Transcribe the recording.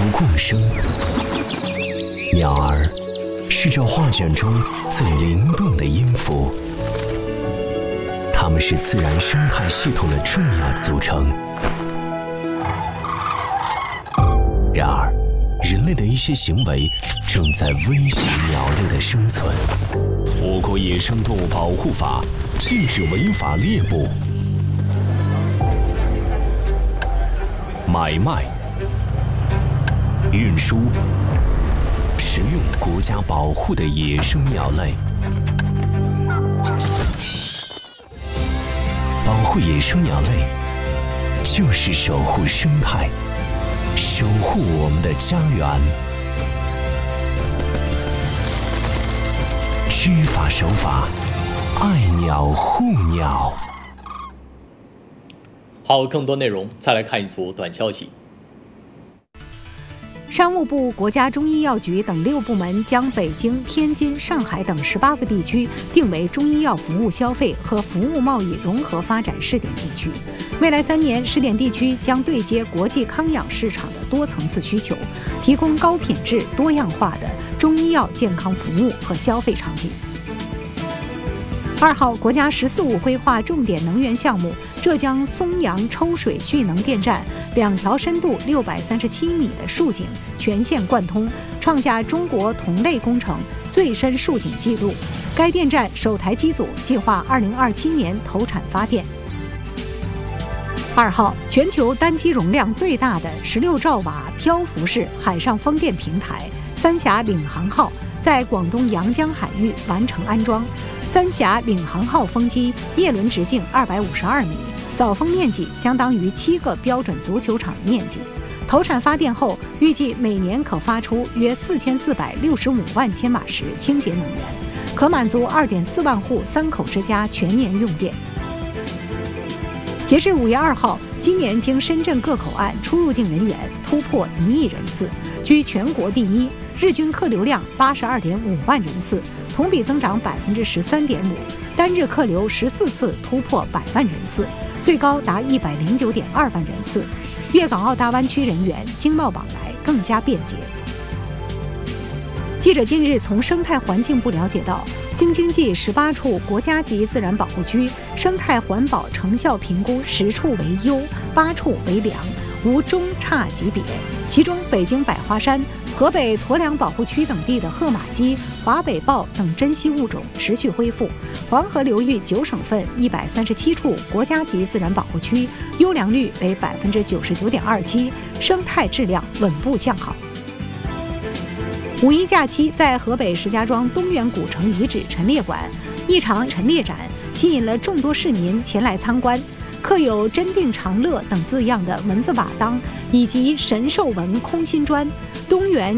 共生。鸟儿是这画卷中最灵动的音符，它们是自然生态系统的重要组成。然而，人类的一些行为正在威胁鸟类的生存。我国野生动物保护法禁止违法猎捕、买卖、运输、食用国家保护的野生鸟类。保护野生鸟类，就是守护生态，守护我们的家园。知法守法，爱鸟护鸟。 好，更多内容再来看一组短消息。 商务部、国家中医药局等6部门将北京、天津、上海等18个地区定为中医药服务消费和服务贸易融合发展试点地区。未来3年，试点地区将对接国际康养市场的多层次需求，提供高品质、多样化的中医药健康服务和消费场景。2号，国家“十四五”规划重点能源项目浙江松阳抽水蓄能电站2条深度637米的竖井全线贯通，创下中国同类工程最深竖井纪录。该电站首台机组计划2027年投产发电。2号，全球单机容量最大的16兆瓦漂浮式海上风电平台三峡领航号在广东阳江海域完成安装。三峡领航号风机叶轮直径252米，扫风面积相当于7个标准足球场面积。投产发电后，预计每年可发出约4465万千瓦时清洁能源，可满足2.4万户3口之家全年用电。截至5月2号，今年经深圳各口岸出入境人员突破1亿人次，居全国第一，日均客流量82.5万人次，同比增长13.5%，单日客流14次突破100万人次，最高达109.2万人次。粤港澳大湾区人员经贸往来更加便捷。记者近日从生态环境部了解到，京津冀18处国家级自然保护区生态环保成效评估10处为优，8处为良，无中差级别。其中北京百花山、河北鄱阳保护区等地的褐马鸡、华北豹等珍稀物种持续恢复。黄河流域9省份137处国家级自然保护区优良率为99.27%，生态质量稳步向好。五一假期，在河北石家庄东源古城遗址陈列馆，一场陈列展吸引了众多市民前来参观，刻有“真定长乐”等字样的文字瓦当以及神兽纹空心砖。东源